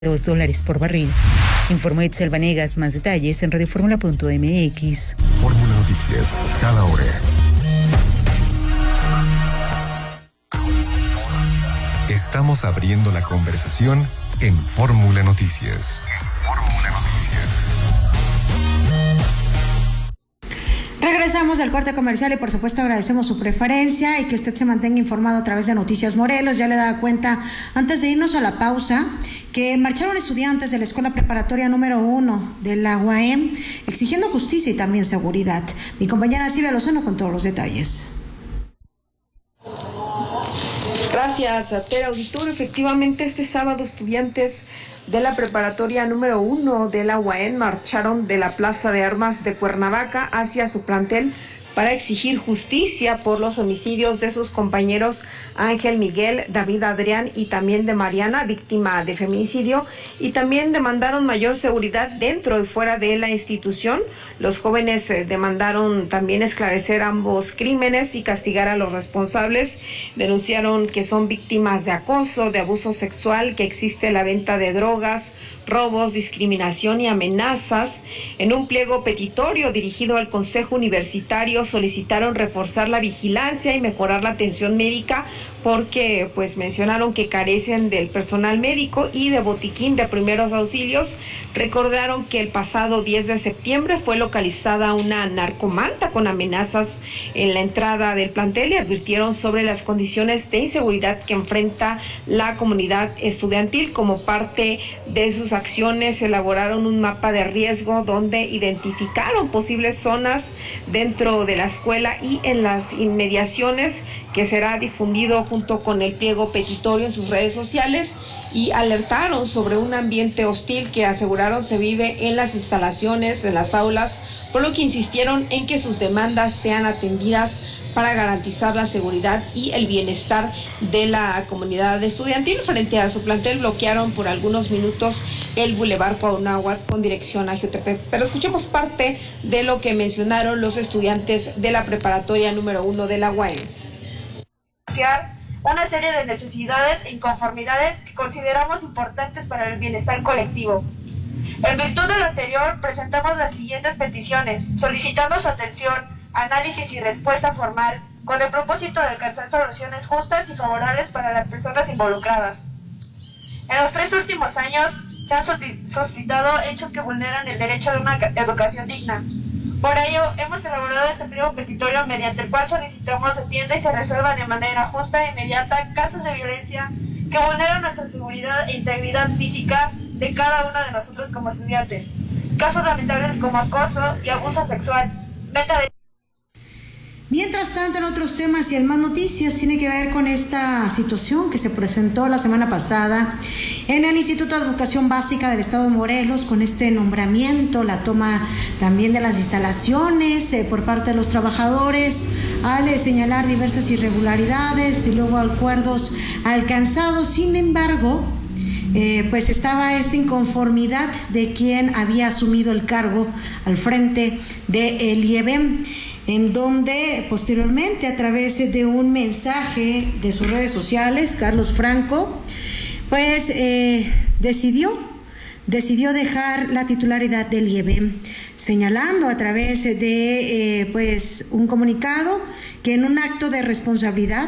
$2 por barril. Informó Itzel Vanegas. Más detalles en radioformula.mx. Fórmula Noticias, cada hora. Estamos abriendo la conversación en Fórmula Noticias. Regresamos del corte comercial y por supuesto agradecemos su preferencia y que usted se mantenga informado a través de Noticias Morelos. Ya le daba cuenta antes de irnos a la pausa que marcharon estudiantes de la Escuela Preparatoria número 1 de la UAM exigiendo justicia y también seguridad. Mi compañera Silvia Lozano con todos los detalles. Gracias, Tere Auditorio. Efectivamente, este sábado estudiantes de la preparatoria número 1 de la UAM marcharon de la Plaza de Armas de Cuernavaca hacia su plantel para exigir justicia por los homicidios de sus compañeros Ángel Miguel, David Adrián y también de Mariana, víctima de feminicidio, y también demandaron mayor seguridad dentro y fuera de la institución. Los jóvenes demandaron también esclarecer ambos crímenes y castigar a los responsables. Denunciaron que son víctimas de acoso, de abuso sexual, que existe la venta de drogas, robos, discriminación y amenazas. En un pliego petitorio dirigido al Consejo Universitario solicitaron reforzar la vigilancia y mejorar la atención médica porque pues mencionaron que carecen del personal médico y de botiquín de primeros auxilios. Recordaron que el pasado 10 de septiembre fue localizada una narcomanta con amenazas en la entrada del plantel y advirtieron sobre las condiciones de inseguridad que enfrenta la comunidad estudiantil. Como parte de sus acciones elaboraron un mapa de riesgo donde identificaron posibles zonas dentro de la escuela y en las inmediaciones, que será difundido junto con el pliego petitorio en sus redes sociales, y alertaron sobre un ambiente hostil que aseguraron se vive en las instalaciones, en las aulas, por lo que insistieron en que sus demandas sean atendidas para garantizar la seguridad y el bienestar de la comunidad estudiantil. Frente a su plantel bloquearon por algunos minutos el Boulevard Cuauhnáhuac con dirección a Jutepec. Pero escuchemos parte de lo que mencionaron los estudiantes de la preparatoria número 1 de la UAM. Una serie de necesidades e inconformidades que consideramos importantes para el bienestar colectivo. En virtud de lo anterior, presentamos las siguientes peticiones, solicitando su atención, análisis y respuesta formal, con el propósito de alcanzar soluciones justas y favorables para las personas involucradas. En los 3 últimos años se han suscitado hechos que vulneran el derecho de una educación digna. Por ello, hemos elaborado este pliego petitorio mediante el cual solicitamos se atienda y se resuelva de manera justa e inmediata casos de violencia que vulneran nuestra seguridad e integridad física de cada uno de nosotros como estudiantes. Casos lamentables como acoso y abuso sexual, venta de... Mientras tanto, en otros temas y en más noticias, tiene que ver con esta situación que se presentó la semana pasada en el Instituto de Educación Básica del Estado de Morelos, con este nombramiento, la toma también de las instalaciones por parte de los trabajadores, al señalar diversas irregularidades y luego acuerdos alcanzados. Sin embargo, pues estaba esta inconformidad de quien había asumido el cargo al frente del IEBEM, en donde posteriormente, a través de un mensaje de sus redes sociales, Carlos Franco pues decidió dejar la titularidad del IEBEM, señalando a través de pues un comunicado que en un acto de responsabilidad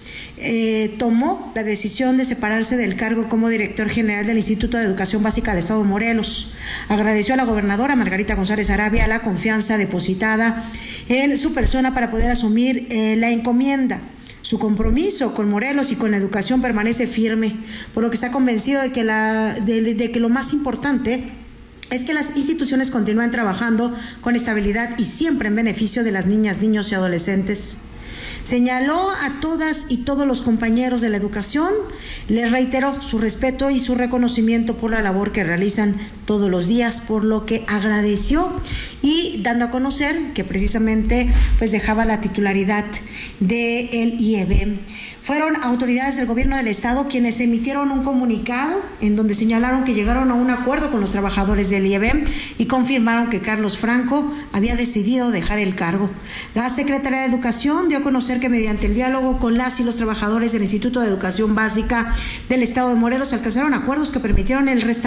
tomó la decisión de separarse del cargo como director general del Instituto de Educación Básica del Estado de Morelos. Agradeció a la gobernadora Margarita González Arabia la confianza depositada en su persona para poder asumir la encomienda. Su compromiso con Morelos y con la educación permanece firme, por lo que está convencido de que lo más importante es que las instituciones continúen trabajando con estabilidad y siempre en beneficio de las niñas, niños y adolescentes. Señaló a todas y todos los compañeros de la educación, les reiteró su respeto y su reconocimiento por la labor que realizan todos los días, por lo que agradeció y dando a conocer que precisamente pues dejaba la titularidad del IEB. Fueron autoridades del gobierno del estado quienes emitieron un comunicado en donde señalaron que llegaron a un acuerdo con los trabajadores del IEB y confirmaron que Carlos Franco había decidido dejar el cargo. La Secretaría de Educación dio a conocer que mediante el diálogo con las y los trabajadores del Instituto de Educación Básica del estado de Morelos alcanzaron acuerdos que permitieron el